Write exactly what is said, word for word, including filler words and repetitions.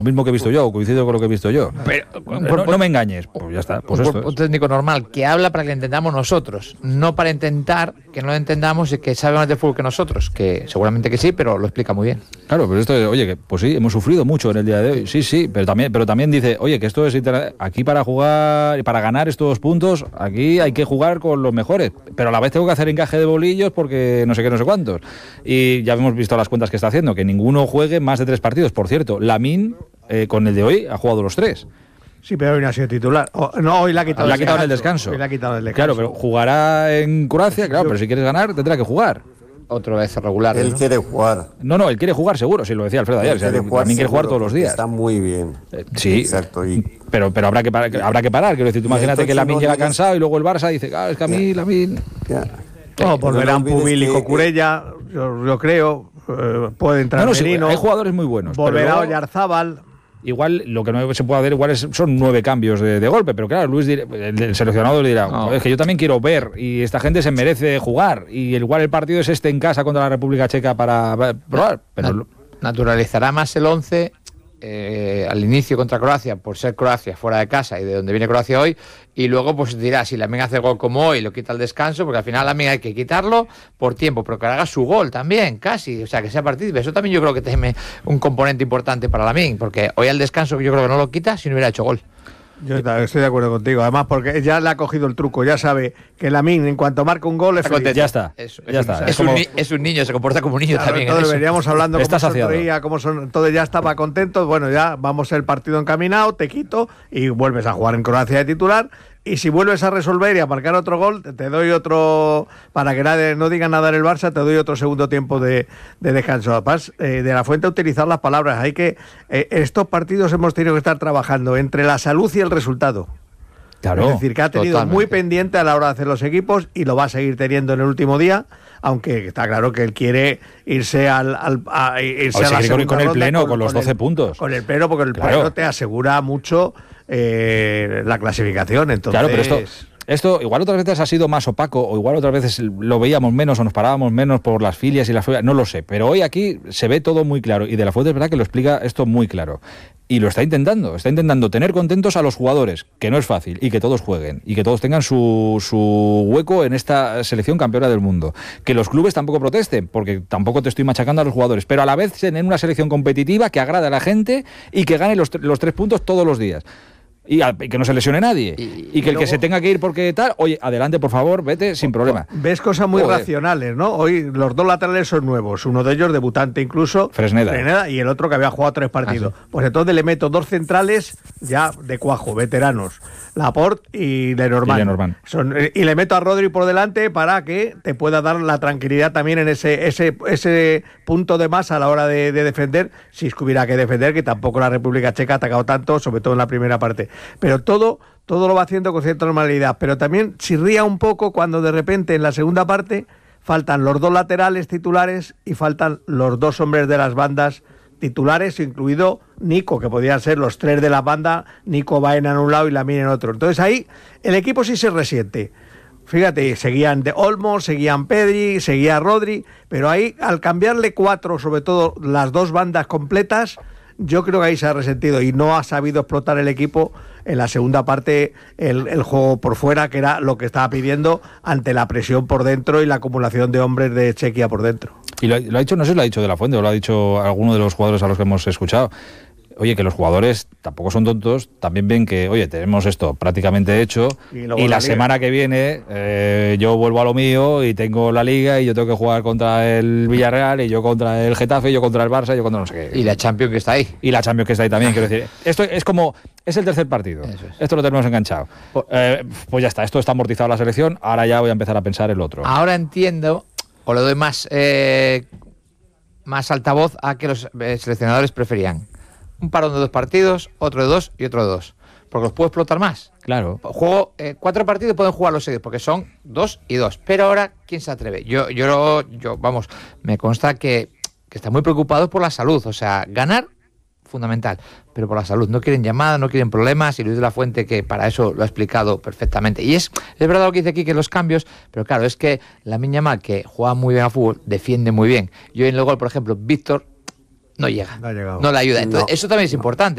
Lo mismo que he visto yo, coincido con lo que he visto yo. Pero, no, no me engañes, pues ya está. Pues un, esto un técnico normal que habla para que lo entendamos nosotros, no para intentar que no lo entendamos y que sabe más de fútbol que nosotros, que seguramente que sí, pero lo explica muy bien. Claro, pero esto, oye, que pues sí, hemos sufrido mucho en el día de hoy, sí, sí, pero también, pero también dice, oye, que esto es inter... aquí para jugar y para ganar estos puntos, aquí hay que jugar con los mejores, pero a la vez tengo que hacer encaje de bolillos porque no sé qué, no sé cuántos. Y ya hemos visto las cuentas que está haciendo, que ninguno juegue más de tres partidos. Por cierto, Lamine Eh, con el de hoy ha jugado los tres. Sí, pero hoy no ha sido titular. O, no, hoy la ha quitado, la el, quitado descanso. en el descanso. Hoy la ha quitado el descanso. Claro, pero jugará en Croacia, claro, pero si quieres ganar tendrá que jugar. Otra vez regular. Él ¿no? quiere jugar. No, no, él quiere jugar seguro, sí lo decía Alfredo ayer. O sea, quiere jugar también quiere jugar seguro, todos los días. Está muy bien. Eh, sí, exacto. Y pero, pero habrá que parar, habrá que parar. Quiero decir, tú imagínate que Lamine llega cansado y luego el Barça dice, ah, es que a mí Lamine. No, volverá un Pubil y Cucurella, yo, yo creo. Eh, puede entrar no, no, Merino. Sí, hay jugadores muy buenos. Volverá pero Oyarzábal. Igual lo que no se puede hacer igual es, son nueve cambios de, de golpe, pero claro, Luis dirá, el, el seleccionado le dirá, no. es que yo también quiero ver y esta gente se merece jugar y igual el partido es este en casa contra la República Checa para, para probar. Pero Nat- naturalizará más el once eh, al inicio contra Croacia por ser Croacia fuera de casa y de donde viene Croacia hoy, y luego pues dirá si Lamine hace gol como hoy lo quita el descanso, porque al final Lamine hay que quitarlo por tiempo, pero que haga su gol también casi, o sea que sea partícipe. Eso también yo creo que tiene un componente importante para Lamine, porque hoy al descanso yo creo que no lo quita si no hubiera hecho gol. Yo estoy de acuerdo contigo, además porque ya le ha cogido el truco, ya sabe que Lamine en cuanto marca un gol es feliz. Ya está, es, ya es, está. Es, es, como, un, es un niño, se comporta como un niño claro, también. Entonces veníamos hablando cómo sonreía, cómo son, entonces ya estaba contento, bueno, ya vamos el partido encaminado, te quito y vuelves a jugar en Croacia de titular. Y si vuelves a resolver y a marcar otro gol, te doy otro, para que nadie, no diga nada en el Barça, te doy otro segundo tiempo de, de descanso. Además, eh, de la Fuente utilizar las palabras. Hay que, eh, estos partidos hemos tenido que estar trabajando entre la salud y el resultado. Claro, es decir, que ha tenido totalmente. Muy pendiente a la hora de hacer los equipos y lo va a seguir teniendo en el último día, aunque está claro que él quiere irse al, al a, irse a la segunda con el ronda pleno, con, con los con doce el, puntos. Con el pleno, porque el claro. pleno te asegura mucho eh, la clasificación. Entonces, claro, pero esto... Esto igual otras veces ha sido más opaco o igual otras veces lo veíamos menos o nos parábamos menos por las filias y las filias, no lo sé, pero hoy aquí se ve todo muy claro y De la Fuente es verdad que lo explica esto muy claro y lo está intentando, está intentando tener contentos a los jugadores, que no es fácil y que todos jueguen y que todos tengan su, su hueco en esta selección campeona del mundo, que los clubes tampoco protesten porque tampoco te estoy machacando a los jugadores, pero a la vez tener una selección competitiva que agrade a la gente y que gane los, los tres puntos todos los días. Y, a, y que no se lesione nadie. Y, y que y el luego, que se tenga que ir porque tal, oye, adelante, por favor, vete sin problema. Ves cosas muy Joder. racionales, ¿no? Hoy los dos laterales son nuevos, uno de ellos debutante incluso, Fresneda, Fresneda y el otro que había jugado tres partidos. Ah, sí. Pues entonces le meto dos centrales ya de cuajo, veteranos, Laporte y Lenormand. Y, Lenormand. Son, y le meto a Rodri por delante para que te pueda dar la tranquilidad también en ese ese ese punto de más a la hora de, de defender, si es que hubiera que defender, que tampoco la República Checa ha atacado tanto, sobre todo en la primera parte. Pero todo, todo lo va haciendo con cierta normalidad. Pero también chirría un poco cuando de repente en la segunda parte faltan los dos laterales titulares y faltan los dos hombres de las bandas titulares, incluido Nico, que podían ser los tres de la banda, Nico Baena en un lado y Lamine en otro. Entonces ahí el equipo sí se resiente. Fíjate, seguían de Olmo, seguían Pedri, seguía Rodri, pero ahí al cambiarle cuatro, sobre todo las dos bandas completas, yo creo que ahí se ha resentido y no ha sabido explotar el equipo en la segunda parte el, el juego por fuera, que era lo que estaba pidiendo ante la presión por dentro y la acumulación de hombres de Chequia por dentro. Y lo, lo ha dicho, no sé si lo ha dicho De la Fuente o lo ha dicho alguno de los jugadores a los que hemos escuchado. Oye, que los jugadores tampoco son tontos, también ven que, oye, tenemos esto prácticamente hecho y, y la, la semana que viene eh, yo vuelvo a lo mío y tengo la Liga y yo tengo que jugar contra el Villarreal y yo contra el Getafe y yo contra el Barça y yo contra no sé qué. Y la Champions que está ahí. Y la Champions que está ahí también, quiero decir. Esto es como, es el tercer partido, es. Esto lo tenemos enganchado. Eh, pues ya está, esto está amortizado la selección, ahora ya voy a empezar a pensar el otro. Ahora entiendo, o le doy más, eh, más altavoz a que los eh, seleccionadores preferían un parón de dos partidos, otro de dos y otro de dos. Porque los puedo explotar más. Claro. Juego eh, cuatro partidos, pueden jugar los seguidos, porque son dos y dos. Pero ahora, ¿quién se atreve? Yo, yo, yo vamos, me consta que, que están muy preocupados por la salud. O sea, ganar, fundamental, pero por la salud. No quieren llamadas, no quieren problemas, y Luis de la Fuente, que para eso lo ha explicado perfectamente. Y es, es verdad lo que dice aquí, que los cambios, pero claro, es que Lamine Yamal, que juega muy bien a fútbol, defiende muy bien. Yo en el gol, por ejemplo, Víctor no llega, no, no le ayuda. Entonces, no. Eso también es importante.